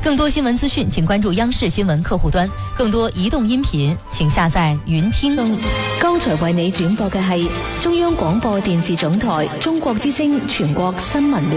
更多新闻资讯，請關注央視新聞客戶端。更多移動音頻，請下載雲聽。 剛才為你轉播嘅係中央廣播電視總台中國之聲全國新聞聯